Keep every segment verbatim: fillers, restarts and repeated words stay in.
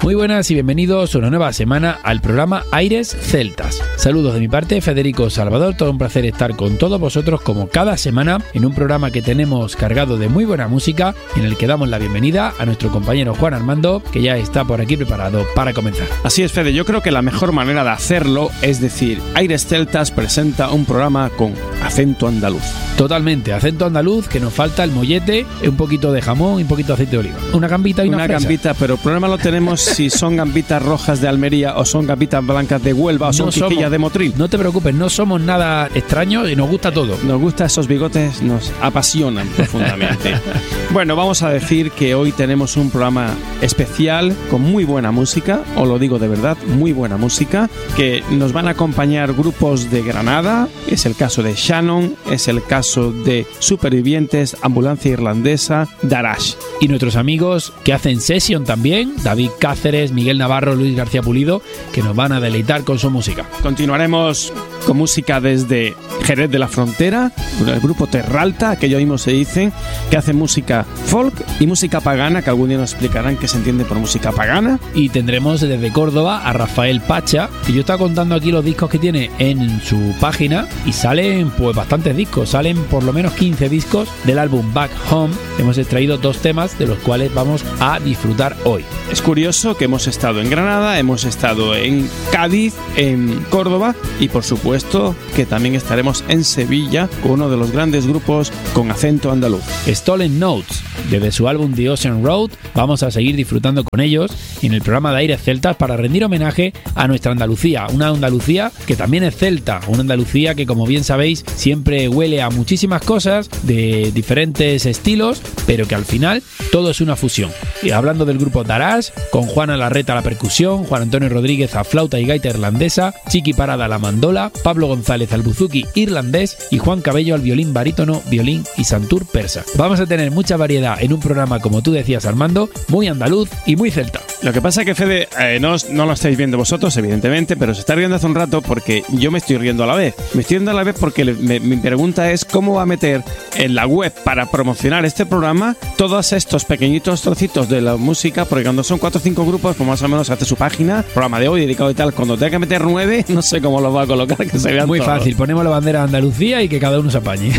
Muy buenas y bienvenidos una nueva semana al programa Aires Celtas. Saludos de mi parte, Federico Salvador, todo un placer estar con todos vosotros como cada semana en un programa que tenemos cargado de muy buena música, en el que damos la bienvenida a nuestro compañero Juan Armando, que ya está por aquí preparado para comenzar. Así es, Fede, yo creo que la mejor manera de hacerlo es decir, Aires Celtas presenta un programa con acento andaluz. Totalmente, acento andaluz, que nos falta el mollete, un poquito de jamón y un poquito de aceite de oliva. Una gambita y una, una fresa. gambita, pero el problema lo tenemos si son gambitas rojas de Almería o son gambitas blancas de Huelva o son No quijillas somos, de Motril. No te preocupes, no somos nada extraños y nos gusta todo. Nos gustan esos bigotes, nos apasionan profundamente. Bueno, vamos a decir que hoy tenemos un programa especial con muy buena música, os lo digo de verdad, muy buena música, que nos van a acompañar grupos de Granada, es el caso de Shannon, es el caso de Supervivientes, Ambulancia Irlandesa, Darash. Y nuestros amigos que hacen session también, David Cáceres, Miguel Navarro, Luis García Pulido, que nos van a deleitar con su música. Continuaremos con música desde Jerez de la Frontera, el grupo Terralta, que ellos mismos se dicen, que hace música folk y música pagana, que algún día nos explicarán qué se entiende por música pagana. Y tendremos desde Córdoba a Rafael Pacha, que yo estaba contando aquí los discos que tiene en su página y salen pues bastantes discos, salen por lo menos quince discos del álbum Back Home. Hemos extraído dos temas de los cuales vamos a disfrutar hoy. Es curioso que hemos estado en Granada, hemos estado en Cádiz, en Córdoba y por supuesto que también estaremos en Sevilla con uno de los grandes grupos con acento andaluz. Stolen Notes, desde su álbum The Ocean Road, vamos a seguir disfrutando con ellos en el programa de Aires Celtas para rendir homenaje a nuestra Andalucía, una Andalucía que también es celta, una Andalucía que, como bien sabéis, siempre huele a muchísimas cosas de diferentes estilos, pero que al final todo es una fusión. Y hablando del grupo Darash, con Juana Larreta a la percusión, Juan Antonio Rodríguez a flauta y gaita irlandesa, Chiqui Parada a la mandola, Pablo González al buzuki irlandés y Juan Cabello al violín barítono, violín y santur persa. Vamos a tener mucha variedad en un programa, como tú decías, Armando, muy andaluz y muy celta. Lo que pasa es que, Fede, eh, no, no lo estáis viendo vosotros, evidentemente, pero se está riendo hace un rato porque yo me estoy riendo a la vez. Me estoy riendo a la vez porque le, me, mi pregunta es cómo va a meter en la web para promocionar este programa todos estos pequeñitos trocitos de la música, porque cuando son cuatro o cinco grupos, pues más o menos hace su página, programa de hoy dedicado y tal. Cuando tenga que meter nueve, no sé cómo lo va a colocar, que se vean muy todos. Fácil, ponemos la bandera de Andalucía y que cada uno se apañe.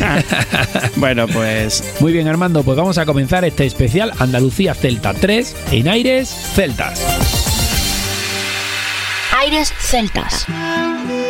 Bueno, pues... Muy bien, Armando, pues vamos a comenzar este especial Andalucía Celta tres en Aires Celtas. Aires Celtas.